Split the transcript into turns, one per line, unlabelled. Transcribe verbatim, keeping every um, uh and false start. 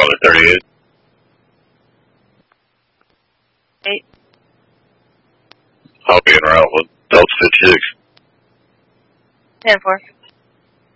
Charlie thirty-eight.
Eight.
I'll be in route with Delta fifty-six.
ten four.